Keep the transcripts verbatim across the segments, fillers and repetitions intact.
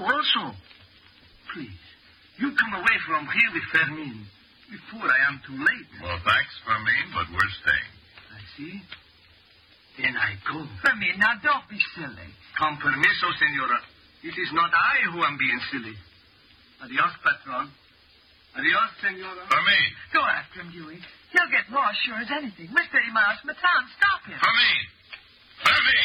also. Please, you come away from here with Fermin before I am too late. Well, thanks, Fermin, but we're staying. I see. Then I go. Fermin, now don't be silly. Con permiso, senora. It is not I who am being silly. Adios, patron. Adios, senora. Fermin! Go after him, Dewey. He'll get lost sure as anything. We're thirty miles from the town. Stop him. Fermin! Fermin!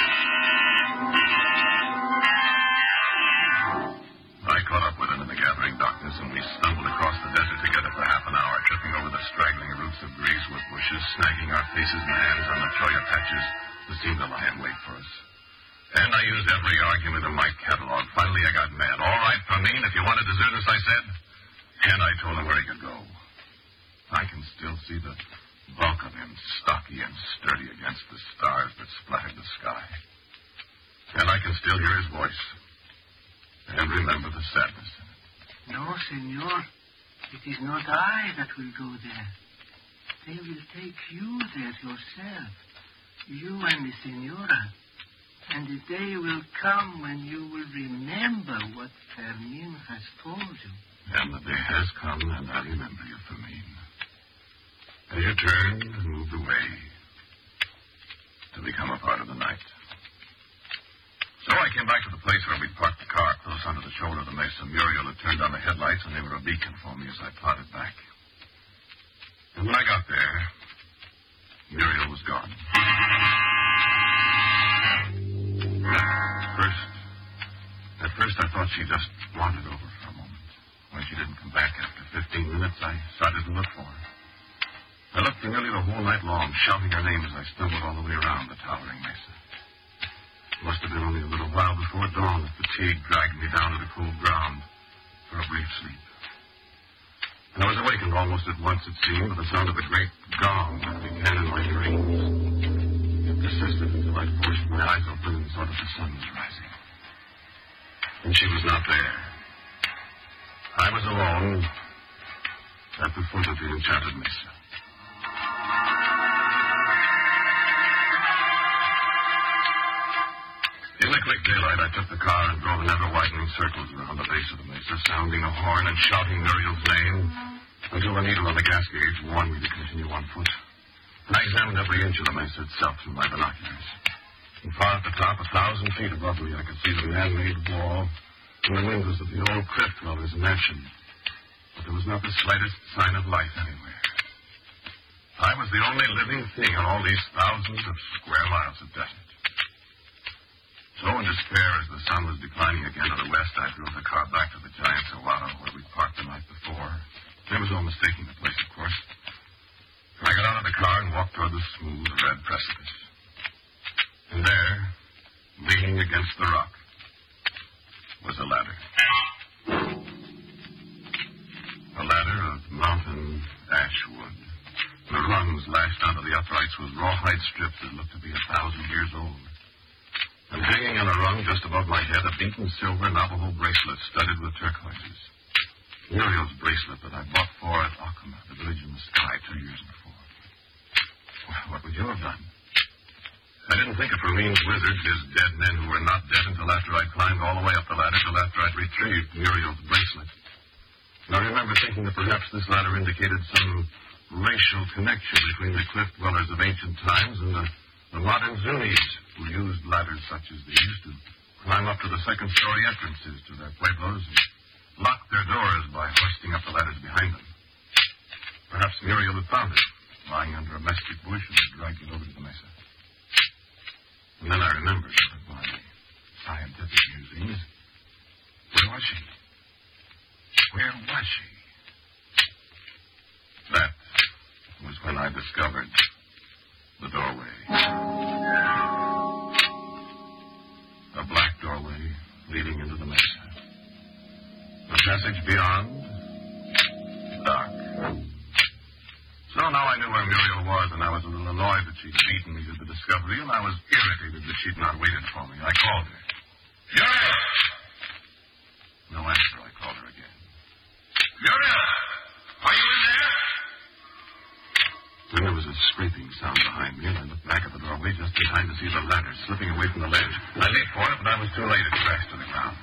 I caught up with him in the gathering darkness, and we stumbled across the desert together for half an hour, tripping over the straggling roots of greasewood bushes, snagging our faces and hands on the cholla patches that seemed to lie in wait for us. And I used every argument in my catalog. Finally, I got mad. All right, Fermin, if you want to desert us, I said. And I told him where he could go. I can still see the bulk of him, stocky and sturdy against the stars that splattered the sky. And I can still hear his voice. And remember the sadness in it. No, senor. It is not I that will go there. They will take you there yourself. You and the senora. And the day will come when you will remember what Fermin has told you. And the day has come, and I remember you, Fermin. And you turned and moved away to become a part of the night. So I came back to the place where we'd parked the car close under the shoulder of the mesa. Muriel had turned on the headlights, and they were a beacon for me as I plodded back. And when I got there, Muriel was gone. First, at first I thought she just wandered over for a moment. When she didn't come back after fifteen minutes, I started to look for her. I looked for nearly the whole night long, shouting her name as I stumbled all the way around the towering mesa. It must have been only a little while before dawn that fatigue dragged me down to the cold ground for a brief sleep. And I was awakened almost at once, it seemed, with the sound of the great gong that began in my dreams. It persisted until I forced my eyes open and saw that the sun was rising. And she was not there. I was alone at the foot of the enchanted mesa. In the quick daylight, I took the car and drove in ever-widening circles around the base of the mesa, sounding a horn and shouting Muriel's name until the needle on the gas gauge warned me to continue on foot. And I examined every inch of the mesa itself through my binoculars. And far at the top, a thousand feet above me, I could see the man-made wall and the windows of the old cliff dweller's mansion. But there was not the slightest sign of life anywhere. I was the only living thing on all these thousands of square miles of desert. So in despair, as the sun was declining again to the west, I drove the car back to the giant saguaro where we'd parked the night before. There was no mistaking the place, of course. I got out of the car and walked toward the smooth red precipice. And there, leaning against the rock, was a ladder. A ladder of mountain ash wood. The rungs lashed onto the uprights with rawhide strips that looked to be a thousand years old. And hanging on a rung just above my head, a beaten silver Navajo bracelet studded with turquoises. Muriel's bracelet that I bought for at Acoma, the village in the sky, two years before. Well, what would you have done? I didn't think of Fermin's wizards, his dead men who were not dead until after I'd climbed all the way up the ladder, till after I'd retrieved Muriel's bracelet. And I remember thinking that perhaps this ladder indicated some racial connection between the cliff dwellers of ancient times and the, the modern Zunis, who used ladders such as these to climb up to the second-story entrances to their pueblos and lock their doors by hoisting up the ladders behind them. Perhaps Muriel had found it, lying under a mesquite bush, and had dragged it over to the mesa. And then I remembered that of my scientific musings. Where was she? Where was she? That was when I discovered the doorway. A black doorway leading into the mesa. The passage beyond, dark. So now I knew where Muriel was, and I was a little annoyed that she'd beaten me to the discovery, and I was irritated that she'd not waited for me. I called her. Muriel! No answer. I called her again. Muriel! Are you in there? Then there was a scraping sound behind me, and I looked back at the doorway just in time to see the ladder slipping away from the ledge. I leaped for it, but I was too late. It crashed to the ground.